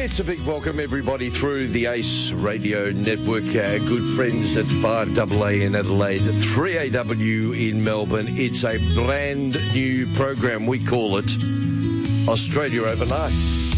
It's a big welcome, everybody, through the Ace Radio Network. Good friends at 5AA in Adelaide, 3AW in Melbourne. It's a brand new program. We call it Australia Overnight.